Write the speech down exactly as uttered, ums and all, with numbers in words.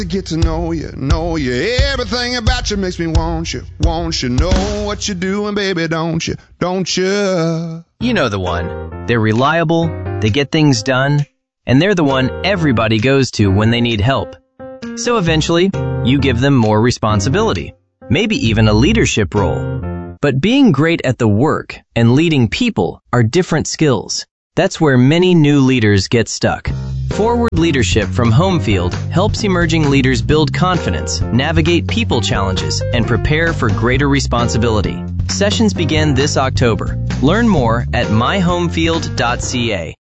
to get to know you, know you. Everything about you makes me want you, want you. Know what you're doing, baby, don't you, don't you? You know the one. They're reliable, they get things done, and they're the one everybody goes to when they need help. So eventually, you give them more responsibility, maybe even a leadership role. But being great at the work and leading people are different skills. That's where many new leaders get stuck. Forward Leadership from Homefield helps emerging leaders build confidence, navigate people challenges, and prepare for greater responsibility. Sessions begin this October. Learn more at my homefield dot c a.